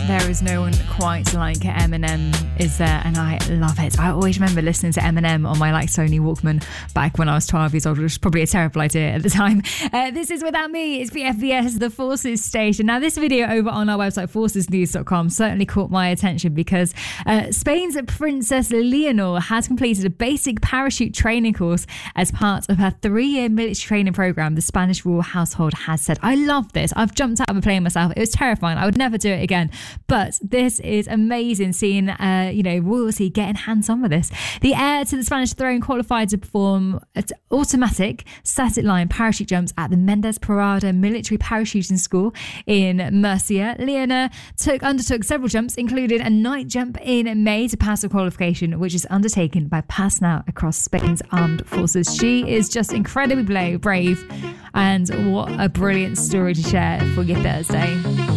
There is no one quite like Eminem, is there? And I love it. I always remember listening to Eminem on my Sony Walkman back when I was 12 years old, which was probably a terrible idea at the time. This is Without Me. It's the FBS, the Forces station. Now, this video over on our website, forcesnews.com, certainly caught my attention because Spain's Princess Leonor has completed a basic parachute training course as part of her 3-year military training program, the Spanish royal household has said. I love this. I've jumped out of a plane myself. It was terrifying. I would never do it again. But this is amazing seeing, royalty getting hands-on with this. The heir to the Spanish throne qualified to perform automatic static line parachute jumps at the Mendes Parada Military Parachuting School in Murcia. Leonor undertook several jumps, including a night jump in May to pass the qualification, which is undertaken by personnel across Spain's armed forces. She is just incredibly brave, and what a brilliant story to share for your Thursday.